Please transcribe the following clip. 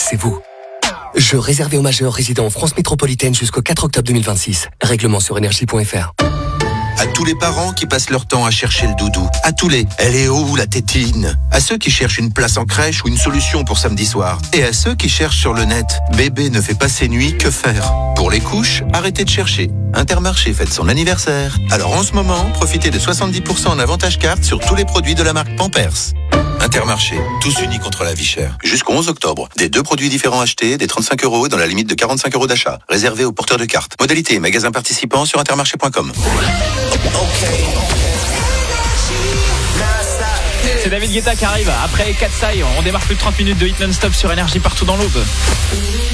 c'est vous. Jeu réservé aux majeurs résidant en France métropolitaine jusqu'au 4 octobre 2026. Règlement sur énergie.fr. À tous les parents qui passent leur temps à chercher le doudou. À tous les « elle est où la tétine ?» À ceux qui cherchent une place en crèche ou une solution pour samedi soir. Et à ceux qui cherchent sur le net « bébé ne fait pas ses nuits, que faire ?» Pour les couches, arrêtez de chercher. Intermarché fête son anniversaire. Alors en ce moment, profitez de 70% en avantage carte sur tous les produits de la marque Pampers. Intermarché, tous unis contre la vie chère. Jusqu'au 11 octobre, des 2 produits différents achetés, des 35 € dans la limite de 45 € d'achat. Réservé aux porteurs de cartes. Modalité, magasin participant sur intermarché.com. C'est David Guetta qui arrive après Katsai. On démarre plus de 30 minutes de hit non-stop sur Énergie partout dans l'Aube.